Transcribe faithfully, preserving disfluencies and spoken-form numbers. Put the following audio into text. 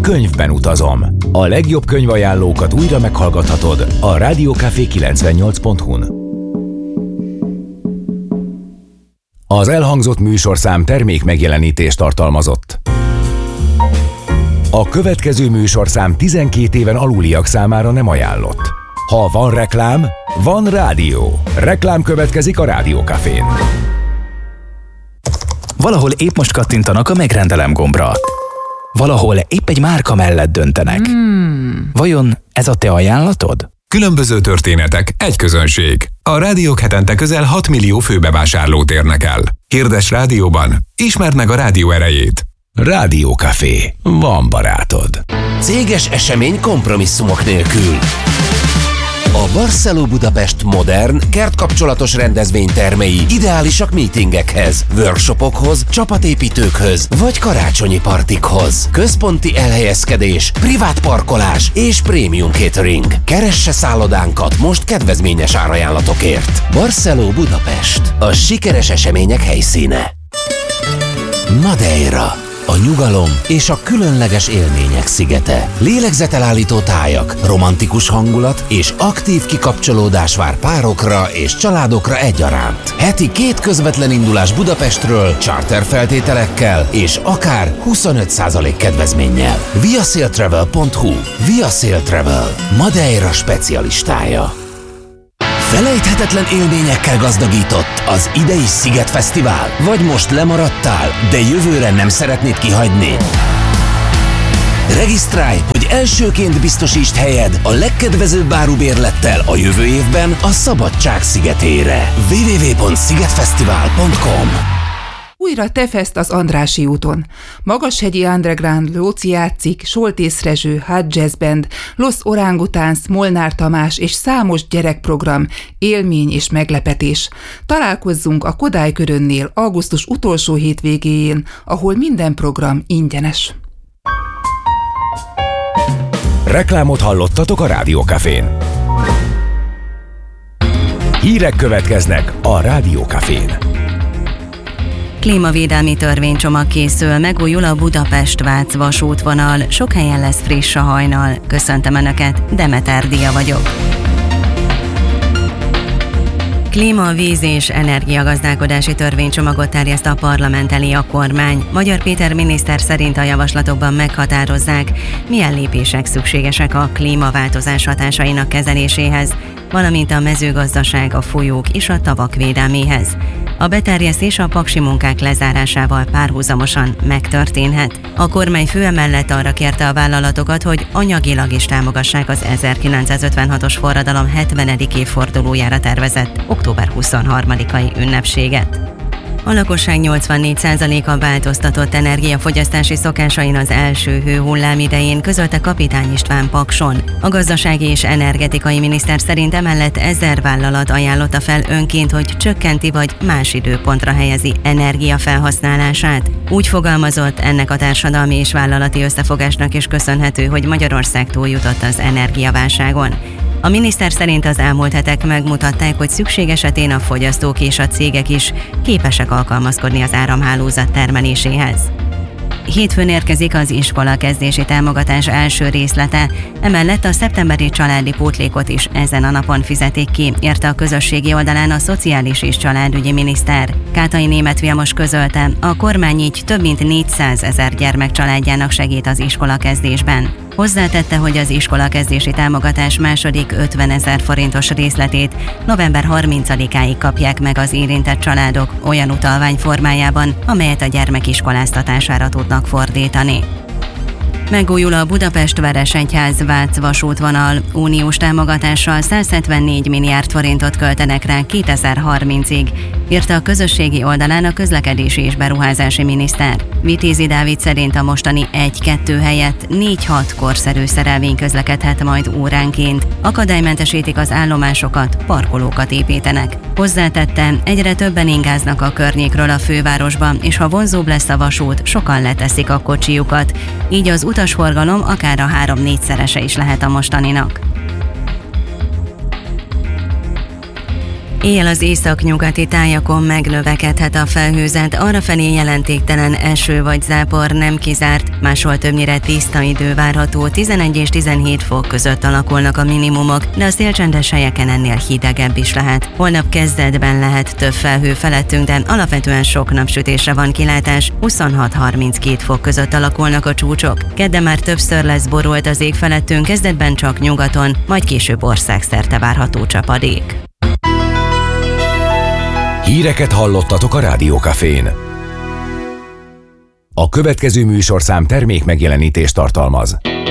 könyvben utazom. A legjobb könyvajánlókat újra meghallgathatod a rádiókafé kilencvennyolc pont hu-n. Az elhangzott műsorszám termék megjelenítést tartalmazott. A következő műsorszám tizenkét éven aluliak számára nem ajánlott. Ha van reklám, van rádió. Reklám következik a Rádiókafén. Valahol épp most kattintanak a megrendelem gombra. Valahol épp egy márka mellett döntenek. Hmm. Vajon ez a te ajánlatod? Különböző történetek, egy közönség. A rádiók hetente közel hat millió főbevásárlót érnek el. Hirdes rádióban, ismerd meg a rádió erejét. Rádiókafé. Van barátod. Céges esemény kompromisszumok nélkül. A Barceló Budapest modern, kertkapcsolatos rendezvénytermei ideálisak meetingekhez, workshopokhoz, csapatépítőkhöz vagy karácsonyi partikhoz. Központi elhelyezkedés, privát parkolás és prémium catering. Keresse szállodánkat most kedvezményes árajánlatokért. Barceló Budapest. A sikeres események helyszíne. Madeira. A nyugalom és a különleges élmények szigete. Lélegzetelállító tájak, romantikus hangulat és aktív kikapcsolódás vár párokra és családokra egyaránt. Heti két közvetlen indulás Budapestről, charter feltételekkel és akár huszonöt százalék kedvezménnyel. viasailtravel pont hu. Viasail Travel. Madeira specialistája. Felejthetetlen élményekkel gazdagított az idei Sziget Fesztivál? Vagy most lemaradtál, de jövőre nem szeretnéd kihagyni? Regisztrálj, hogy elsőként biztosítsd helyed a legkedvezőbb árubérlettel a jövő évben a Szabadság szigetére. double-u double-u double-u pont szigetfesztivál pont com. Újra Tefest az Andrássy úton. Magashegyi Underground Lóci játszik, Soltész Rezső, Hot Jazz Band, Los Orangutans, Molnár Tamás és számos gyerekprogram, élmény és meglepetés. Találkozzunk a Kodály Körönnél augusztus utolsó hétvégéjén, ahol minden program ingyenes. Reklámot hallottatok a Rádiókafén. Hírek következnek a Rádiókafén. Klímavédelmi törvénycsomag készül, megújul a Budapest-Vác vasútvonal, sok helyen lesz friss a hajnal. Köszöntöm Önöket, Demeter Dia vagyok. Klíma, víz és energiagazdálkodási törvénycsomagot terjeszt a parlament elé a kormány. Magyar Péter miniszter szerint a javaslatokban meghatározzák, milyen lépések szükségesek a klímaváltozás hatásainak kezeléséhez, valamint a mezőgazdaság, a folyók és a tavak védelméhez. A beterjesztés a paksi munkák lezárásával párhuzamosan megtörténhet. A kormány fő emellett arra kérte a vállalatokat, hogy anyagilag is támogassák az ezerkilencszázötvenhatos forradalom hetvenedik évfordulójára tervezett október huszonharmadikai ünnepséget. A lakosság nyolcvannégy százaléka változtatott energiafogyasztási szokásain az első hőhullám idején, közölte Kapitány István Pakson. A gazdasági és energetikai miniszter szerint emellett ezer vállalat ajánlotta fel önként, hogy csökkenti vagy más időpontra helyezi energiafelhasználását. Úgy fogalmazott, ennek a társadalmi és vállalati összefogásnak is köszönhető, hogy Magyarország túljutott az energiaválságon. A miniszter szerint az elmúlt hetek megmutatták, hogy szükség esetén a fogyasztók és a cégek is képesek alkalmazkodni az áramhálózat termeléséhez. Hétfőn érkezik az iskola kezdési támogatás első részlete, emellett a szeptemberi családi pótlékot is ezen a napon fizetik ki, írta a közösségi oldalán a Szociális és Családügyi miniszter. Kátai Németh Vilmos közölte, a kormány így több mint négyszázezer gyermek családjának segít az iskola kezdésben. Hozzátette, hogy az iskolakezdési támogatás második ötvenezer forintos részletét november harmincadikáig kapják meg az érintett családok olyan utalvány formájában, amelyet a gyermek iskoláztatására tudnak fordítani. Megújul a Budapest-Veresegyház-Vác vasútvonal, uniós támogatással száz hetvennégy milliárd forintot költenek rá kétezer-harmincig, írta a közösségi oldalán a közlekedési és beruházási miniszter. Vitézi Dávid szerint a mostani egy-kettő helyett négy-hat korszerű szerelvény közlekedhet majd óránként. Akadálymentesítik az állomásokat, parkolókat építenek. Hozzátette, egyre többen ingáznak a környékről a fővárosba, és ha vonzóbb lesz a vasút, sokan leteszik a kocsijukat, így az utasforgalom akár a három-négyszerese is lehet a mostaninak. Éjjel az északnyugati tájakon megnövekedhet a felhőzet, arrafelé jelentéktelen eső vagy zápor nem kizárt, máshol többnyire tiszta idő várható, tizenegy és tizenhét fok között alakulnak a minimumok, de a szélcsendes helyeken ennél hidegebb is lehet. Holnap kezdetben lehet több felhő felettünk, de alapvetően sok napsütésre van kilátás, huszonhat-harminckét fok között alakulnak a csúcsok. Kedden már többször lesz borult az ég felettünk, kezdetben csak nyugaton, majd később országszerte várható csapadék. Híreket hallottatok a Rádiókafén. A következő műsorszám termék megjelenítést tartalmaz.